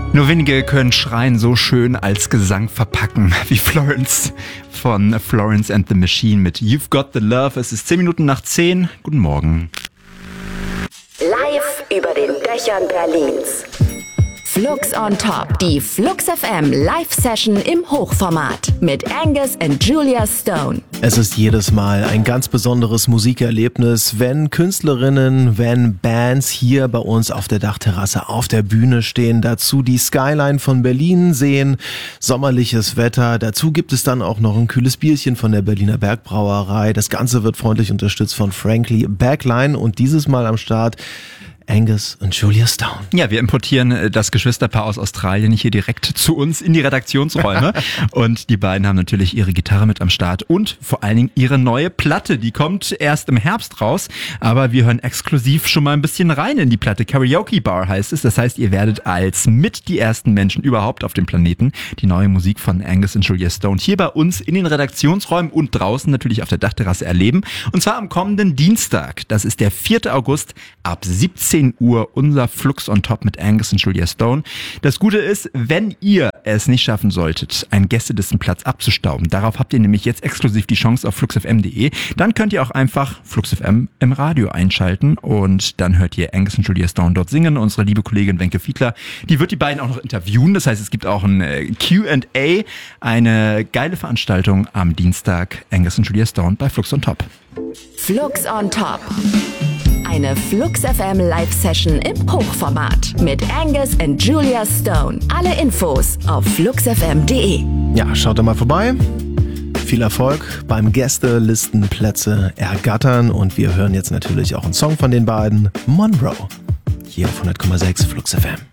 Nur wenige können Schreien so schön als Gesang verpacken wie Florence von Florence and the Machine mit You've Got the Love. Es ist 10 Minuten nach 10. Guten Morgen. Live über den Dächern Berlins. Flux on Top, die Flux FM Live-Session im Hochformat mit Angus und Julia Stone. Es ist jedes Mal ein ganz besonderes Musikerlebnis, wenn Künstlerinnen, wenn Bands hier bei uns auf der Dachterrasse auf der Bühne stehen, dazu die Skyline von Berlin sehen, sommerliches Wetter, dazu gibt es dann auch noch ein kühles Bierchen von der Berliner Bergbrauerei. Das Ganze wird freundlich unterstützt von Frankly Backline und dieses Mal am Start Angus und Julia Stone. Ja, wir importieren das Geschwisterpaar aus Australien hier direkt zu uns in die Redaktionsräume. Und die beiden haben natürlich ihre Gitarre mit am Start und vor allen Dingen ihre neue Platte. Die kommt erst im Herbst raus, aber wir hören exklusiv schon mal ein bisschen rein in die Platte. Karaoke Bar heißt es. Das heißt, ihr werdet als mit die ersten Menschen überhaupt auf dem Planeten die neue Musik von Angus und Julia Stone hier bei uns in den Redaktionsräumen und draußen natürlich auf der Dachterrasse erleben. Und zwar am kommenden Dienstag. Das ist der 4. August ab 17 Uhr unser Flux on Top mit Angus und Julia Stone. Das Gute ist, wenn ihr es nicht schaffen solltet, einen Gästelistenplatz abzustauben, darauf habt ihr nämlich jetzt exklusiv die Chance auf fluxfm.de, dann könnt ihr auch einfach Flux FM im Radio einschalten und dann hört ihr Angus und Julia Stone dort singen. Unsere liebe Kollegin Wenke Fiedler, die wird die beiden auch noch interviewen. Das heißt, es gibt auch ein Q&A, eine geile Veranstaltung am Dienstag. Angus und Julia Stone bei Flux on Top. Flux on Top. Eine Flux FM Live-Session im Hochformat mit Angus und Julia Stone. Alle Infos auf fluxfm.de. Ja, schaut da mal vorbei. Viel Erfolg beim Gästelistenplätze ergattern und wir hören jetzt natürlich auch einen Song von den beiden, Monroe, hier auf 100,6 Flux FM.